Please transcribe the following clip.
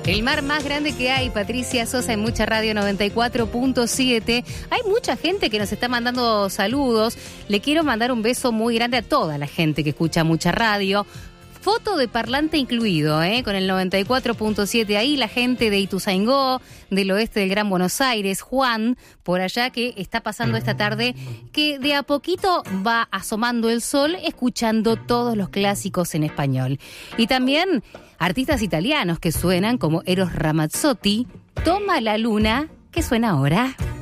El mar más grande que hay, Patricia Sosa en Mucha Radio 94.7. Hay mucha gente que nos está mandando saludos. Le quiero mandar un beso muy grande a toda la gente que escucha Mucha Radio. Foto de parlante incluido, con el 94.7 ahí, la gente de Ituzaingó, del oeste del Gran Buenos Aires, Juan, por allá, que está pasando esta tarde, que de a poquito va asomando el sol, escuchando todos los clásicos en español. Y también artistas italianos que suenan como Eros Ramazzotti, Toma la Luna, que suena ahora.